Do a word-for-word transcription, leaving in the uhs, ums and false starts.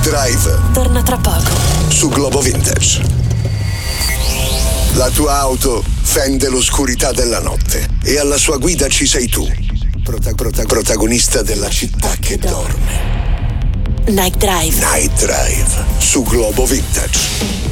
Drive torna tra poco su Globo Vintage. La tua auto fende l'oscurità della notte e alla sua guida ci sei tu, prota- prota- protagonista della città che dorme. Night Drive. Night Drive su Globo Vintage.